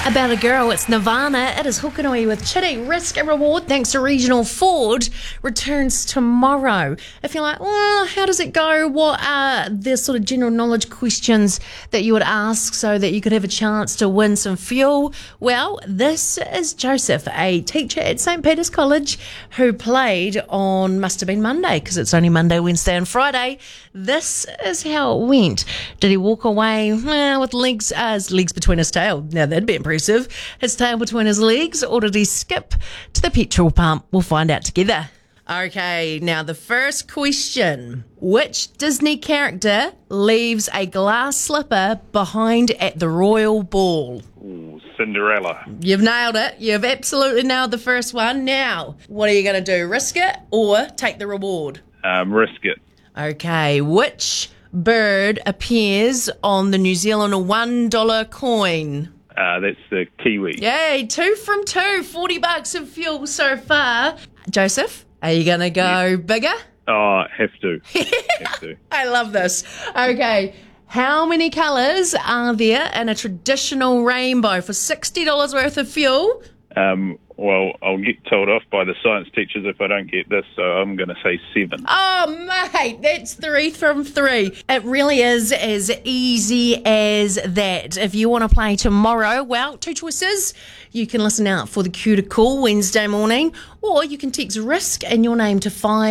About a Girl, it's Nirvana. It is Hokanui with Chitty. Risk and Reward, thanks to Regional Ford, returns tomorrow. If you're like, well, how does it go? What are the sort of general knowledge questions that you would ask so that you could have a chance to win some fuel? Well, this is Joseph, a teacher at St. Peter's College, who played on, must have been Monday, because it's only Monday, Wednesday and Friday. This is how it went. Did he walk away with his legs between his tail? Now, that'd be impressive. His tail between his legs, or did he skip to the petrol pump? We'll find out together. Okay, now the first question. Which Disney character leaves a glass slipper behind at the royal ball? Ooh, Cinderella. You've nailed it. You've absolutely nailed the first one. Now, what are you going to do? Risk it or take the reward? Risk it. Okay, which bird appears on the New Zealand $1 coin? That's the Kiwi. Yay, 2 from 2, $40 of fuel so far. Joseph, are you going to go bigger? Oh, have to. I love this. Okay, how many colours are there in a traditional rainbow for $60 worth of fuel? Well, I'll get told off by the science teachers if I don't get this, so I'm going to say 7. Oh, mate, that's 3 from 3. It really is as easy as that. If you want to play tomorrow, well, 2 choices. You can listen out for the Cue to Call Wednesday morning, or you can text RISK and your name to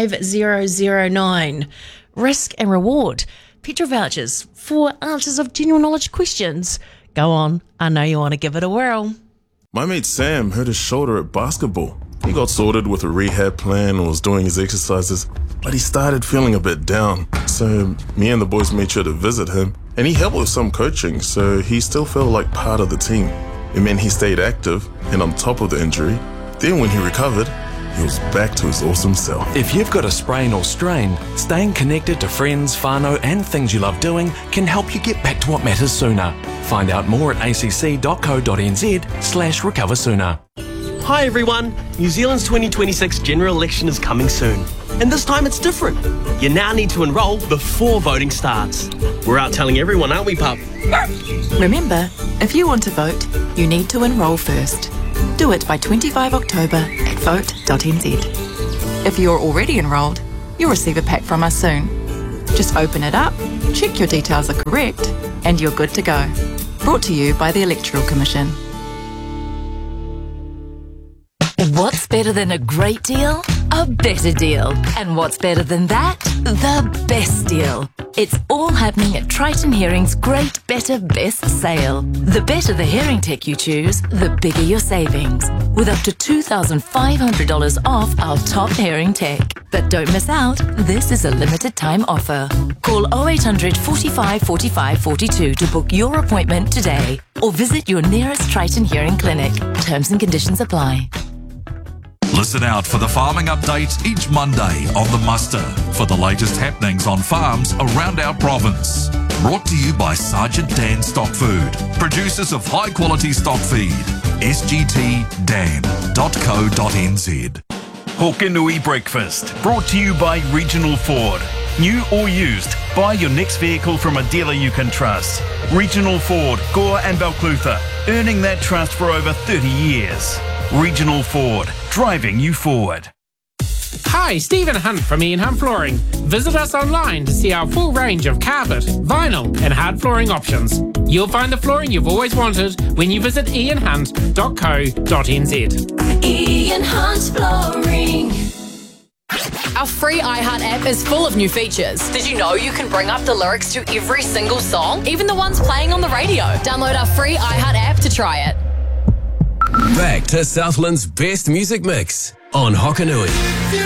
5009. Risk and Reward. Petrol vouchers for answers of general knowledge questions. Go on, I know you want to give it a whirl. My mate Sam hurt his shoulder at basketball. He got sorted with a rehab plan and was doing his exercises, but he started feeling a bit down. So me and the boys made sure to visit him, and he helped with some coaching, so he still felt like part of the team. It meant he stayed active and on top of the injury. Then when he recovered, he was back to his awesome self. If you've got a sprain or strain, staying connected to friends, whānau and things you love doing can help you get back to what matters sooner. Find out more at acc.co.nz/recover sooner. Hi everyone, New Zealand's 2026 general election is coming soon. And this time it's different. You now need to enrol before voting starts. We're out telling everyone, aren't we, pup? Remember, if you want to vote, you need to enrol first. Do it by 25 October at vote.nz. If you're already enrolled, you'll receive a pack from us soon. Just open it up, check your details are correct, and you're good to go. Brought to you by the Electoral Commission. What's better than a great deal? A better deal. And what's better than that? The best deal. It's all happening at Triton Hearing's Great Better Best Sale. The better the hearing tech you choose, the bigger your savings. With up to $2,500 off our top hearing tech. But don't miss out, this is a limited time offer. Call 0800 45 45 42 to book your appointment today. Or visit your nearest Triton Hearing clinic. Terms and conditions apply. Listen out for the farming update each Monday on The Muster for the latest happenings on farms around our province. Brought to you by Sergeant Dan Stock Food, producers of high quality stock feed. sgtdan.co.nz. Hokanui Breakfast, brought to you by Regional Ford. New or used, buy your next vehicle from a dealer you can trust. Regional Ford, Gore and Balclutha, earning that trust for over 30 years. Regional Ford, driving you forward. Hi, Stephen Hunt from Ian Hunt Flooring. Visit us online to see our full range of carpet, vinyl and hard flooring options. You'll find the flooring you've always wanted when you visit ianhunt.co.nz. Ian Hunt Flooring. Our free iHeart app is full of new features. Did you know you can bring up the lyrics to every single song, even the ones playing on the radio? Download our free iHeart app to try it. Back to Southland's best music mix on Hokanui.